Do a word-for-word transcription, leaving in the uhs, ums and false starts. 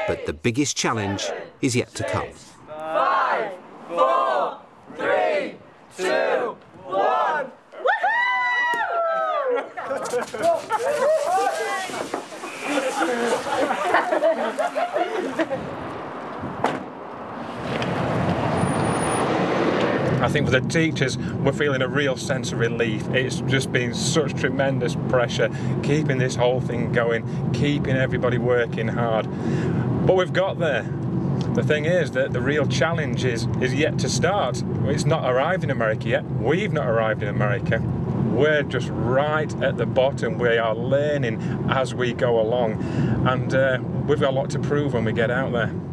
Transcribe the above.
But the biggest challenge is yet to come. Five, four, three, two, one. I think for the teachers, we're feeling a real sense of relief. It's just been such tremendous pressure, keeping this whole thing going, keeping everybody working hard. But we've got there. The thing is that the real challenge is, is yet to start. It's not arrived in America yet. We've not arrived in America. We're just right at the bottom. We are learning as we go along. And uh, we've got a lot to prove when we get out there.